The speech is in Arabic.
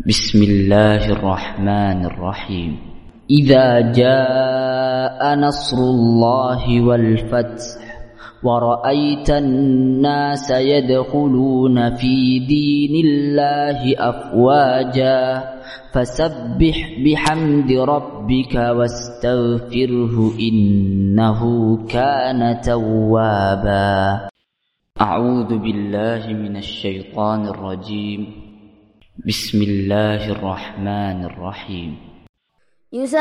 بسم الله الرحمن الرحيم. إذا جاء نصر الله والفتح ورأيت الناس يدخلون في دين الله أفواجا فسبح بحمد ربك واستغفره إنه كان توابا. أعوذ بالله من الشيطان الرجيم. بسم الله الرحمن الرحيم.